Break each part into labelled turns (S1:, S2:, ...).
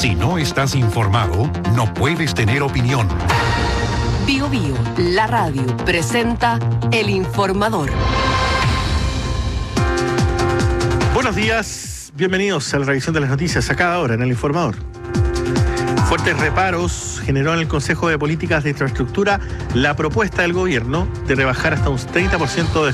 S1: Si no estás informado, no puedes tener opinión.
S2: Bio Bio, la radio, presenta El Informador.
S3: Buenos días, bienvenidos a la revisión de las noticias a cada hora en El Informador. Fuertes reparos generó en el Consejo de Políticas de Infraestructura la propuesta del gobierno de rebajar hasta un 30%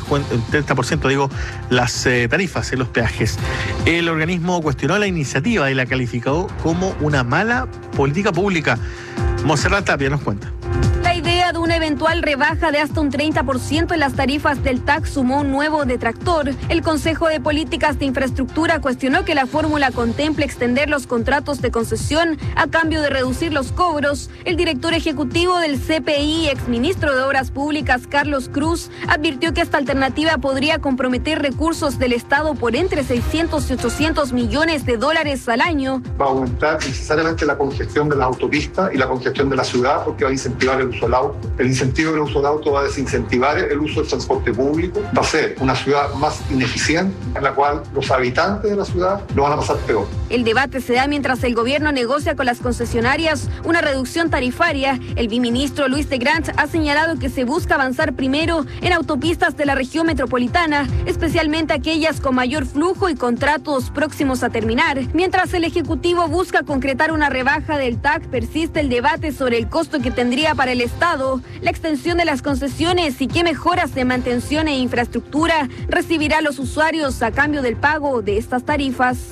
S3: las tarifas en los peajes. El organismo cuestionó la iniciativa y la calificó como una mala política pública. Montserrat Tapia nos cuenta.
S4: La idea de una eventual rebaja de hasta un 30% en las tarifas del TAC sumó un nuevo detractor. El Consejo de Políticas de Infraestructura cuestionó que la fórmula contemple extender los contratos de concesión a cambio de reducir los cobros. El director ejecutivo del CPI, exministro de Obras Públicas, Carlos Cruz, advirtió que esta alternativa podría comprometer recursos del Estado por entre 600 y 800 millones de dólares al año.
S5: Va a aumentar necesariamente la congestión de las autopistas y la congestión de la ciudad porque va a incentivar el uso del auto. El incentivo del uso del auto va a desincentivar el uso del transporte público. Va a ser una ciudad más ineficiente en la cual los habitantes de la ciudad lo van a pasar peor.
S4: El debate se da mientras el gobierno negocia con las concesionarias una reducción tarifaria. El viceministro Luis de Grant ha señalado que se busca avanzar primero en autopistas de la región metropolitana, especialmente aquellas con mayor flujo y contratos próximos a terminar. Mientras el Ejecutivo busca concretar una rebaja del TAC, persiste el debate sobre el costo que tendría para el Estado, la extensión de las concesiones y qué mejoras de mantención e infraestructura recibirá los usuarios a cambio del pago de estas tarifas.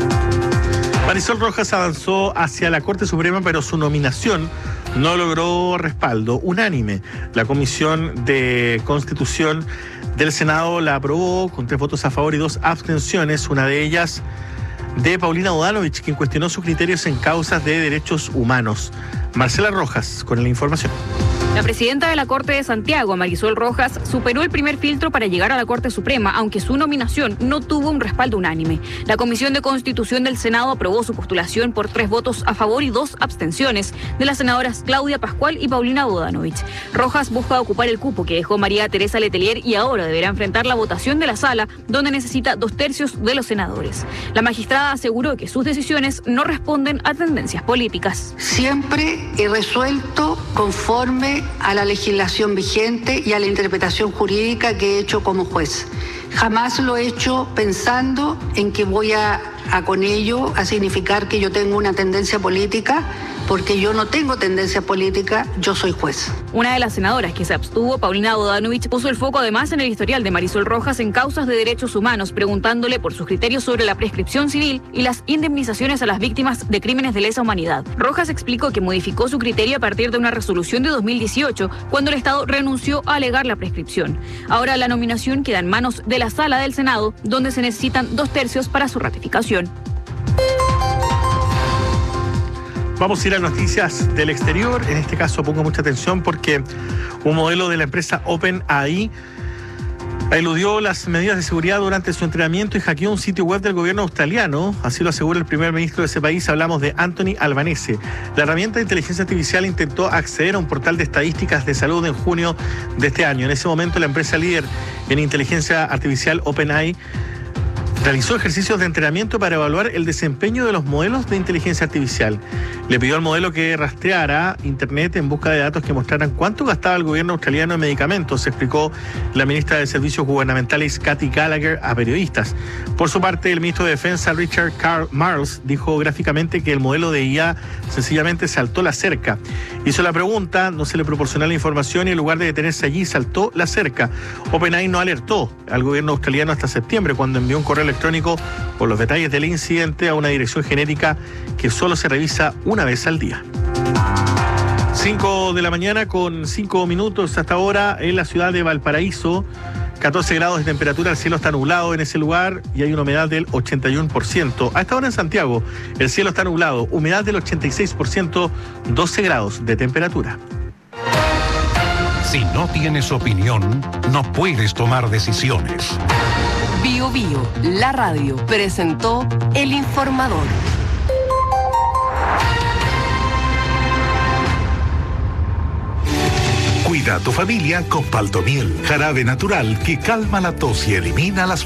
S3: Marisol Rojas avanzó hacia la Corte Suprema, pero su nominación no logró respaldo unánime. La Comisión de Constitución del Senado la aprobó con 3 votos a favor y 2 abstenciones, una de ellas de Paulina Bodanovich, quien cuestionó sus criterios en causas de derechos humanos. Marcela Rojas, con la información.
S6: La presidenta de la Corte de Santiago, Marisol Rojas, superó el primer filtro para llegar a la Corte Suprema, aunque su nominación no tuvo un respaldo unánime. La Comisión de Constitución del Senado aprobó su postulación por 3 votos a favor y 2 abstenciones de las senadoras Claudia Pascual y Paulina Bodanovich. Rojas busca ocupar el cupo que dejó María Teresa Letelier y ahora deberá enfrentar la votación de la sala, donde necesita 2/3 de los senadores. La magistrada aseguró que sus decisiones no responden a tendencias políticas.
S7: Siempre he resuelto conforme a la legislación vigente y a la interpretación jurídica que he hecho como juez. Jamás lo he hecho pensando en que voy a con ello a significar que yo tengo una tendencia política, porque yo no tengo tendencia política, yo soy juez.
S6: Una de las senadoras que se abstuvo, Paulina Bodanovich, puso el foco además en el historial de Marisol Rojas en causas de derechos humanos, preguntándole por sus criterios sobre la prescripción civil y las indemnizaciones a las víctimas de crímenes de lesa humanidad. Rojas explicó que modificó su criterio a partir de una resolución de 2018, cuando el Estado renunció a alegar la prescripción. Ahora la nominación queda en manos de la Sala del Senado, donde se necesitan 2/3 para su ratificación.
S3: Vamos a ir a noticias del exterior. En este caso pongo mucha atención porque un modelo de la empresa OpenAI eludió las medidas de seguridad durante su entrenamiento y hackeó un sitio web del gobierno australiano. Así lo asegura el primer ministro de ese país. Hablamos de Anthony Albanese. La herramienta de inteligencia artificial intentó acceder a un portal de estadísticas de salud en junio de este año. En ese momento, la empresa líder en inteligencia artificial OpenAI realizó ejercicios de entrenamiento para evaluar el desempeño de los modelos de inteligencia artificial. Le pidió al modelo que rastreara Internet en busca de datos que mostraran cuánto gastaba el gobierno australiano en medicamentos, explicó la ministra de Servicios Gubernamentales, Kathy Gallagher, a periodistas. Por su parte, el ministro de Defensa, Richard Karl Marles, dijo gráficamente que el modelo de IA sencillamente saltó la cerca. Hizo la pregunta, no se le proporcionó la información y en lugar de detenerse allí, saltó la cerca. OpenAI no alertó al gobierno australiano hasta septiembre, cuando envió un correo electrónico con los detalles del incidente a una dirección genérica que solo se revisa una vez al día. 5 de la mañana con 5 minutos hasta ahora en la ciudad de Valparaíso. 14 grados de temperatura, el cielo está nublado en ese lugar y hay una humedad del 81%. A esta hora en Santiago, el cielo está nublado, humedad del 86%, 12 grados de temperatura.
S1: Si no tienes opinión, no puedes tomar decisiones.
S2: Bio Bio, la radio, presentó El Informador.
S8: Cuida a tu familia con Paltomiel, jarabe natural que calma la tos y elimina las